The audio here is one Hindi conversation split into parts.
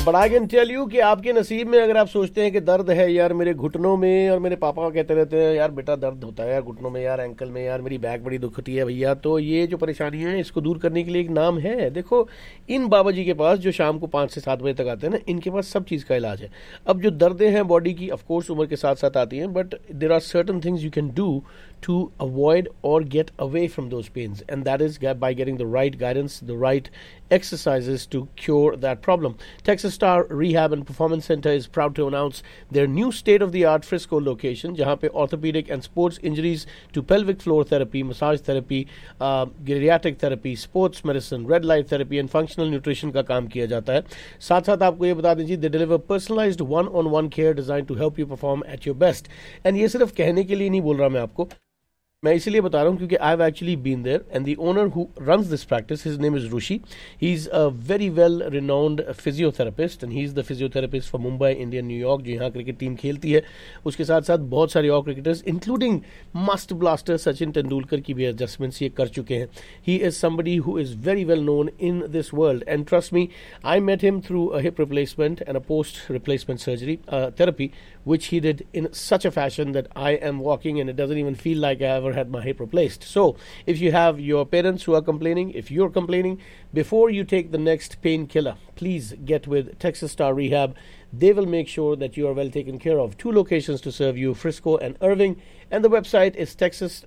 But I can tell you कि आपके नसीब में अगर आप सोचते हैं कि दर्द है यार मेरे घुटनों में, और मेरे पापा कहते रहते हैं यार बेटा दर्द होता है यार घुटनों में, यार एंकल में, यार मेरी बैक बड़ी दुखती है भैया, तो ये जो परेशानी है इसको दूर करने के लिए एक नाम है। देखो इन बाबा जी के पास जो शाम को 5 से 7 बजे तक आते हैं ना, इनके पास सब चीज़ का इलाज है। अब जो दर्दें हैं बॉडी की ऑफकोर्स उम्र के साथ साथ आती हैं, but there are certain things you can do to avoid or get away from those pains, and that is by getting the right guidance, the right exercises to cure that problem. Texas Star Rehab and Performance Center is proud to announce their new state-of-the-art Frisco location, जहाँ पे orthopedic and sports injuries to pelvic floor therapy, massage therapy, geriatric therapy, sports medicine, red light therapy and functional nutrition का काम किया जाता है। साथ साथ आपको ये बता दीजिए, they deliver personalized one-on-one care designed to help you perform at your best. And ये सिर्फ कहने के लिए नहीं बोल रहा मैं आपको, मैं इसीलिए बता रहा हूँ क्योंकि I have actually been there, and the owner who runs this practice, his name is Rishi. He is a very well renowned physiotherapist, and he is the physiotherapist for Mumbai India New York, जो यहाँ क्रिकेट टीम खेलती है। उसके साथ साथ बहुत सारे और cricketers including must blaster Sachin Tendulkar की भी एडजस्टमेंट्स ये कर चुके हैं। He is somebody who is very well known in this world, and trust me, I met him through a hip replacement and a post replacement surgery therapy, which he did in such a fashion that I am walking and it doesn't even feel like I ever had my hip replaced. So, if you have your parents who are complaining, if you're complaining, before you take the next painkiller, please get with Texas Star Rehab. They will make sure that you are well taken care of. 2 locations to serve you, Frisco and Irving, and the website is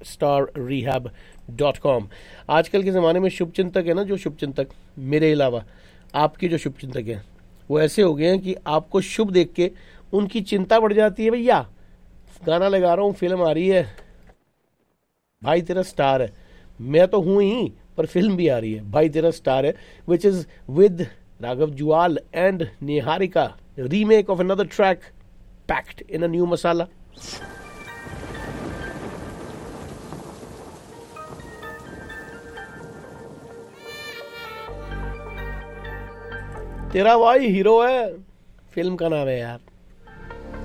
texasstarrehab.com. आजकल के ज़माने में शुभचिंतक है ना, जो शुभचिंतक मेरे अलावा आपके जो शुभचिंतक हैं वो ऐसे हो गए हैं कि आपको शुभ देख के उनकी चिंता बढ़ जाती है। भैया गाना लगा रहा हूँ, फिल्म आ रही है, भाई तेरा स्टार है, मैं तो हूँ ही पर फिल्म भी आ रही है, भाई तेरा स्टार है, which is with Raghav Jual and Niharika, remake of another track packed in a new मसाला। तेरा भाई हीरो है, फिल्म का नाम है यार।